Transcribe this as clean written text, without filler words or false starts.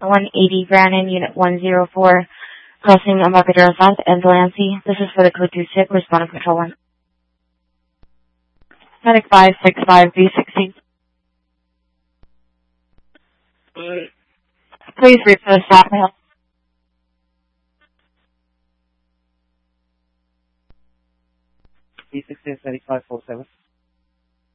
180 Brannan, Unit 104, crossing Embarcadero South and Delancey. This is for the code 2 SIP, responding control 1. Medic 565 B16. Please reach the stop mail. B16 7547.